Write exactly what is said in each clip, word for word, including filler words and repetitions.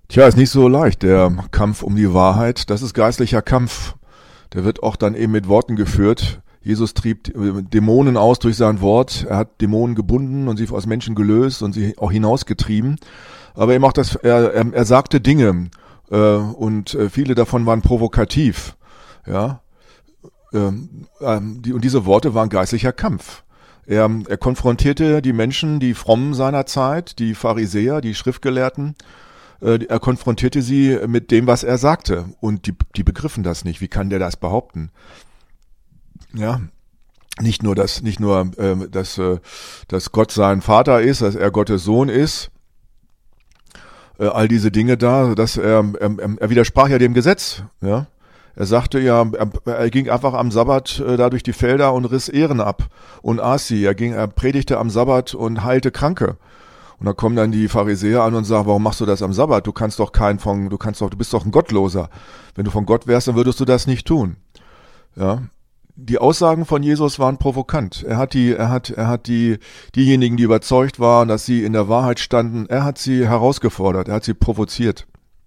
Tja, ist nicht so leicht, der Kampf um die Wahrheit. Das ist geistlicher Kampf. Der wird auch dann eben mit Worten geführt. Jesus trieb Dämonen aus durch sein Wort. Er hat Dämonen gebunden und sie aus Menschen gelöst und sie auch hinausgetrieben. Aber eben auch das, er, er, er sagte Dinge äh, und äh, viele davon waren provokativ. Ja, ähm, ähm, die, und diese Worte waren geistlicher Kampf. Er, er konfrontierte die Menschen, die Frommen seiner Zeit, die Pharisäer, die Schriftgelehrten. Er konfrontierte sie mit dem, was er sagte. Und die, die begriffen das nicht. Wie kann der das behaupten? Ja, nicht nur, dass, nicht nur, äh, dass, äh, dass Gott sein Vater ist, dass er Gottes Sohn ist. Äh, all diese Dinge da, dass er, er, er widersprach ja dem Gesetz. Ja, er sagte ja, er, er ging einfach am Sabbat äh, da durch die Felder und riss Ehren ab und aß sie. Er ging, er predigte am Sabbat und heilte Kranke. Und da kommen dann die Pharisäer an und sagen, warum machst du das am Sabbat? Du kannst doch kein von, du kannst doch, du bist doch ein Gottloser. Wenn du von Gott wärst, dann würdest du das nicht tun. Ja. Die Aussagen von Jesus waren provokant. Er hat die, er hat, er hat die, diejenigen, die überzeugt waren, dass sie in der Wahrheit standen, er hat sie herausgefordert, er hat sie provoziert.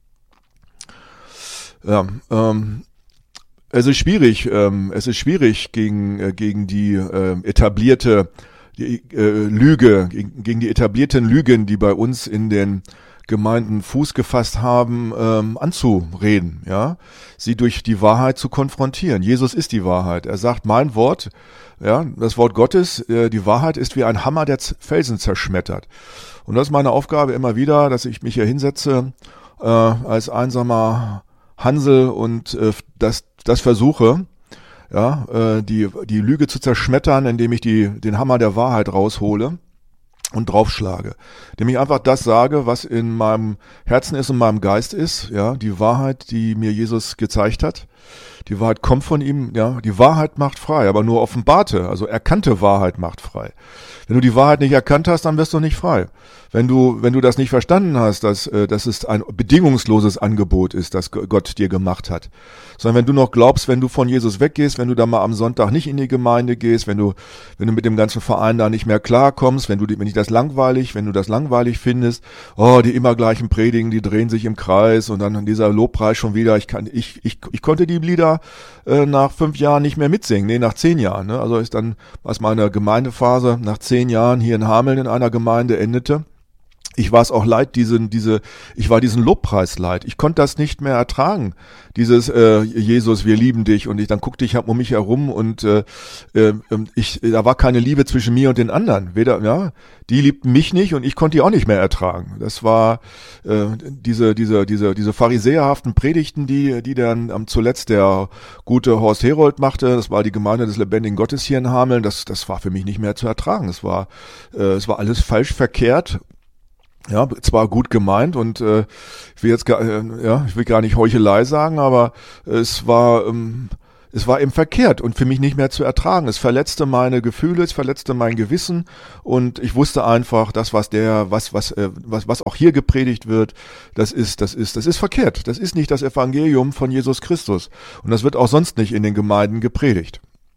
Ja, ähm, es ist schwierig, ähm, es ist schwierig gegen, äh, gegen die äh, etablierte die äh, Lüge, gegen die etablierten Lügen, die bei uns in den Gemeinden Fuß gefasst haben, ähm, anzureden, ja, sie durch die Wahrheit zu konfrontieren. Jesus ist die Wahrheit. Er sagt, mein Wort, ja, das Wort Gottes, äh, die Wahrheit ist wie ein Hammer, der Z- Felsen zerschmettert. Und das ist meine Aufgabe immer wieder, dass ich mich hier hinsetze äh, als einsamer Hansel und äh, das, das versuche, ja, äh, die, die Lüge zu zerschmettern, indem ich die, den Hammer der Wahrheit raushole und draufschlage. Indem ich einfach das sage, was in meinem Herzen ist und meinem Geist ist, ja, die Wahrheit, die mir Jesus gezeigt hat. Die Wahrheit kommt von ihm, ja, die Wahrheit macht frei, aber nur offenbarte, also erkannte Wahrheit macht frei. Wenn du die Wahrheit nicht erkannt hast, dann wirst du nicht frei. Wenn du, wenn du das nicht verstanden hast, dass, äh, dass es ein bedingungsloses Angebot ist, das Gott dir gemacht hat, sondern wenn du noch glaubst, wenn du von Jesus weggehst, wenn du da mal am Sonntag nicht in die Gemeinde gehst, wenn du, wenn du mit dem ganzen Verein da nicht mehr klarkommst, wenn du, wenn dich das langweilig, wenn du das langweilig findest, oh, die immer gleichen Predigen, die drehen sich im Kreis und dann dieser Lobpreis schon wieder, ich kann, ich, ich, ich konnte die Lieder äh, nach fünf Jahren nicht mehr mitsingen, nee, nach zehn Jahren, ne? Also ist dann, was meine Gemeindephase nach zehn Jahren hier in Hameln in einer Gemeinde endete. Ich war es auch leid, diesen, diese, ich war diesen Lobpreis leid. Ich konnte das nicht mehr ertragen. Dieses äh, Jesus, wir lieben dich, und ich dann guckte ich um mich herum und äh, äh, ich, da war keine Liebe zwischen mir und den anderen. Weder, ja, die liebten mich nicht und ich konnte die auch nicht mehr ertragen. Das war äh, diese, diese, diese, diese pharisäerhaften Predigten, die, die dann ähm, zuletzt der gute Horst Herold machte. Das war die Gemeinde des lebendigen Gottes hier in Hameln. Das, das war für mich nicht mehr zu ertragen. Es war, äh, es war alles falsch verkehrt. Ja, zwar gut gemeint und äh, ich will jetzt gar, äh, ja, ich will gar nicht Heuchelei sagen, aber es war, ähm, es war eben verkehrt und für mich nicht mehr zu ertragen. Es verletzte meine Gefühle, es verletzte mein Gewissen und ich wusste einfach, das was der, was was äh, was was auch hier gepredigt wird, das ist, das ist, das ist verkehrt. Das ist nicht das Evangelium von Jesus Christus und das wird auch sonst nicht in den Gemeinden gepredigt.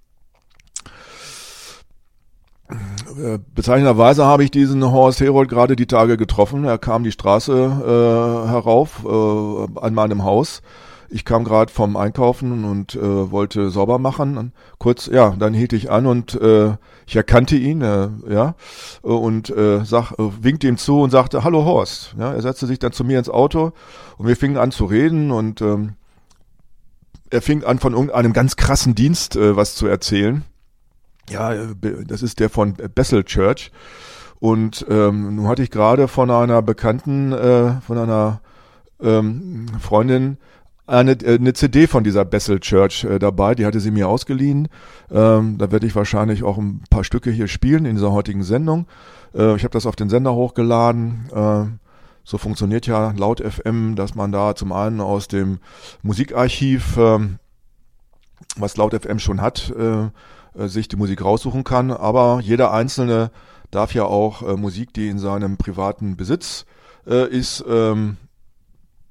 Bezeichnenderweise habe ich diesen Horst Herold gerade die Tage getroffen. Er kam die Straße äh, herauf äh, an meinem Haus. Ich kam gerade vom Einkaufen und äh, wollte sauber machen. Und kurz, ja, dann hielt ich an und äh, ich erkannte ihn, äh, ja, und äh, sag, äh, winkte ihm zu und sagte, hallo Horst. Ja, er setzte sich dann zu mir ins Auto und wir fingen an zu reden und ähm, er fing an, von irgendeinem ganz krassen Dienst äh, was zu erzählen. Ja, das ist der von Bethel Church und ähm, nun hatte ich gerade von einer Bekannten, äh, von einer ähm, Freundin eine, eine C D von dieser Bethel Church äh, dabei, die hatte sie mir ausgeliehen. Ähm, da werde ich wahrscheinlich auch ein paar Stücke hier spielen in dieser heutigen Sendung. Äh, ich habe das auf den Sender hochgeladen. Äh, so funktioniert ja Laut F M, dass man da zum einen aus dem Musikarchiv, äh, was Laut F M schon hat, äh, sich die Musik raussuchen kann, aber jeder Einzelne darf ja auch äh, Musik, die in seinem privaten Besitz äh, ist, ähm,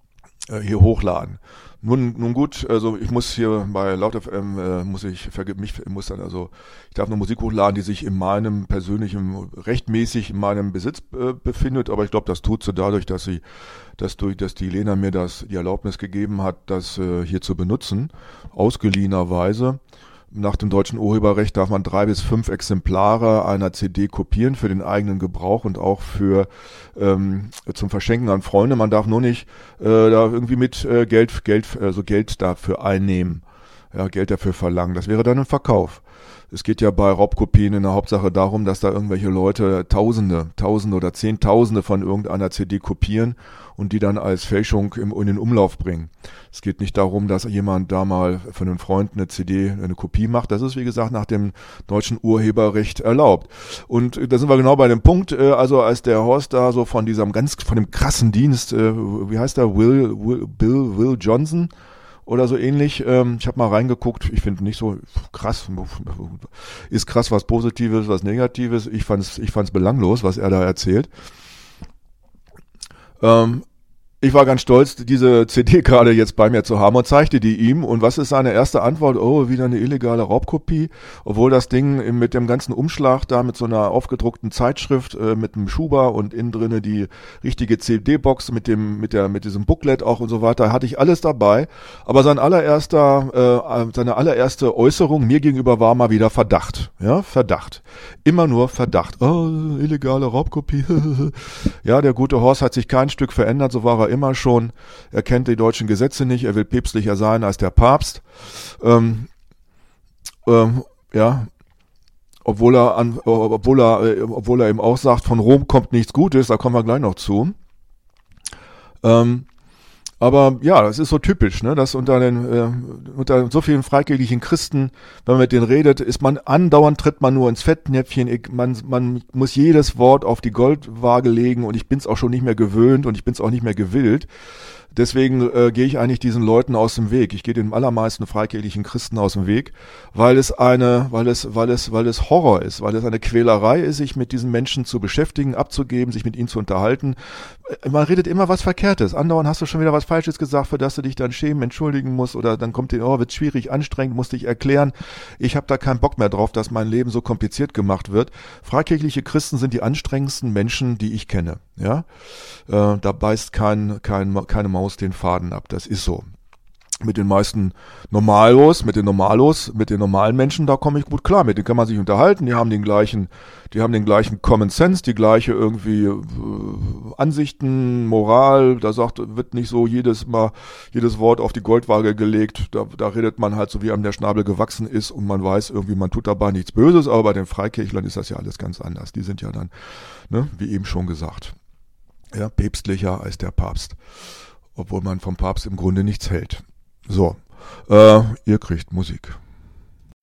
äh, hier hochladen. Nun, nun gut, also ich muss hier bei Laut F M, äh, muss ich, vergib mich, muss dann also, ich darf eine Musik hochladen, die sich in meinem persönlichen, rechtmäßig in meinem Besitz äh, befindet, aber ich glaube, das tut sie dadurch, dass sie, dass durch, dass die Lena mir das, die Erlaubnis gegeben hat, das äh, hier zu benutzen, ausgeliehenerweise. Nach dem deutschen Urheberrecht darf man drei bis fünf Exemplare einer C D kopieren für den eigenen Gebrauch und auch für ähm, zum Verschenken an Freunde. Man darf nur nicht äh, da irgendwie mit äh, Geld, Geld, also Geld dafür einnehmen, ja, Geld dafür verlangen. Das wäre dann ein Verkauf. Es geht ja bei Raubkopien in der Hauptsache darum, dass da irgendwelche Leute Tausende, Tausende oder Zehntausende von irgendeiner C D kopieren und die dann als Fälschung im, in den Umlauf bringen. Es geht nicht darum, dass jemand da mal von einem Freund eine C D, eine Kopie macht. Das ist, wie gesagt, nach dem deutschen Urheberrecht erlaubt. Und da sind wir genau bei dem Punkt, also als der Horst da so von diesem ganz, von dem krassen Dienst, wie heißt der, Will, Will Bill, Will Johnson, oder so ähnlich. Ähm, ich habe mal reingeguckt. Ich finde nicht so krass. Ist krass was Positives, was Negatives. Ich fand's, ich fand's belanglos, was er da erzählt. Ähm, ich war ganz stolz, diese C D gerade jetzt bei mir zu haben und zeigte die ihm. Und was ist seine erste Antwort? Oh, wieder eine illegale Raubkopie. Obwohl das Ding mit dem ganzen Umschlag da mit so einer aufgedruckten Zeitschrift, äh, mit einem Schuber und innen drinne die richtige C D-Box mit dem, mit der, mit diesem Booklet auch und so weiter, hatte ich alles dabei. Aber sein allererster, äh, seine allererste Äußerung mir gegenüber war mal wieder Verdacht. Ja, Verdacht. Immer nur Verdacht. Oh, illegale Raubkopie. Ja, der gute Horst hat sich kein Stück verändert, so war er immer schon. Er kennt die deutschen Gesetze nicht, er will päpstlicher sein als der Papst. Ähm, ähm, ja, obwohl er, an, obwohl er, äh, obwohl er eben auch sagt, von Rom kommt nichts Gutes, da kommen wir gleich noch zu. Ähm, Aber ja, das ist so typisch, ne, dass unter den äh, unter so vielen freikirchlichen Christen, wenn man mit denen redet, ist man andauernd tritt man nur ins Fettnäpfchen. Ich, man man muss jedes Wort auf die Goldwaage legen und ich bin's auch schon nicht mehr gewöhnt und ich bin's auch nicht mehr gewillt. Deswegen äh, gehe ich eigentlich diesen Leuten aus dem Weg. Ich gehe den allermeisten freikirchlichen Christen aus dem Weg, weil es eine, weil es, weil es, weil es Horror ist, weil es eine Quälerei ist, sich mit diesen Menschen zu beschäftigen, abzugeben, sich mit ihnen zu unterhalten. Man redet immer was Verkehrtes. Andauernd hast du schon wieder was Falsches gesagt, für das du dich dann schämen, entschuldigen musst oder dann kommt dir, oh, wird schwierig, anstrengend, musst dich erklären. Ich habe da keinen Bock mehr drauf, dass mein Leben so kompliziert gemacht wird. Freikirchliche Christen sind die anstrengendsten Menschen, die ich kenne. Ja, äh, da beißt kein, kein, keine Maus den Faden ab. Das ist so. Mit den meisten Normalos, mit den Normalos, mit den normalen Menschen, da komme ich gut klar. Mit denen kann man sich unterhalten. Die haben den gleichen, die haben den gleichen Common Sense, die gleiche irgendwie äh, Ansichten, Moral. Da sagt, wird nicht so jedes Mal jedes Wort auf die Goldwaage gelegt. Da, da redet man halt so, wie einem der Schnabel gewachsen ist und man weiß irgendwie, man tut dabei nichts Böses. Aber bei den Freikirchlern ist das ja alles ganz anders. Die sind ja dann, ne, wie eben schon gesagt, ja, päpstlicher als der Papst, obwohl man vom Papst im Grunde nichts hält. So, äh, ihr kriegt Musik.